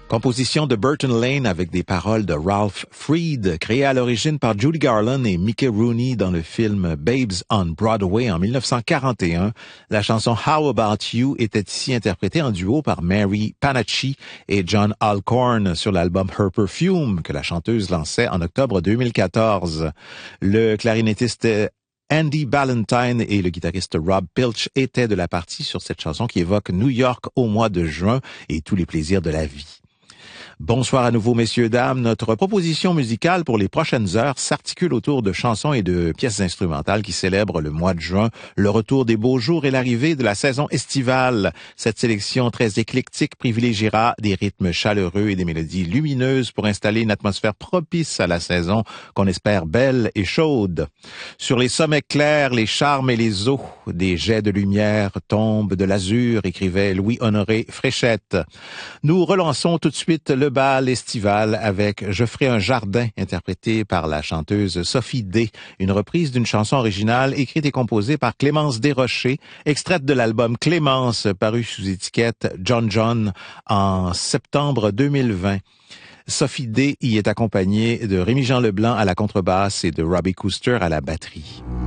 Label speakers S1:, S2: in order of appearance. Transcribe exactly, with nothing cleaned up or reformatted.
S1: Composition de Burton Lane avec des paroles de Ralph Freed, créée à l'origine par Judy Garland et Mickey Rooney dans le film Babes on Broadway en dix-neuf cent quarante et un. La chanson How About You était ici interprétée en duo par Mary Panacci et John Alcorn sur l'album Her Perfume que la chanteuse lançait en octobre deux mille quatorze. Le clarinettiste Andy Ballantyne et le guitariste Rob Pilch étaient de la partie sur cette chanson qui évoque New York au mois de juin et tous les plaisirs de la vie. Bonsoir à nouveau, messieurs, dames. Notre proposition musicale pour les prochaines heures s'articule autour de chansons et de pièces instrumentales qui célèbrent le mois de juin, le retour des beaux jours et l'arrivée de la saison estivale. Cette sélection très éclectique privilégiera des rythmes chaleureux et des mélodies lumineuses pour installer une atmosphère propice à la saison qu'on espère belle et chaude. Sur les sommets clairs, les charmes et les eaux, des jets de lumière tombent de l'azur, écrivait Louis-Honoré Fréchette. Nous relançons tout de suite le bal estival avec Je ferai un jardin, interprété par la chanteuse Sophie D, une reprise d'une chanson originale écrite et composée par Clémence Desrochers, extraite de l'album Clémence, paru sous étiquette John John en septembre deux mille vingt. Sophie D y est accompagnée de Rémi-Jean Leblanc à la contrebasse et de Robbie Cooster à la batterie.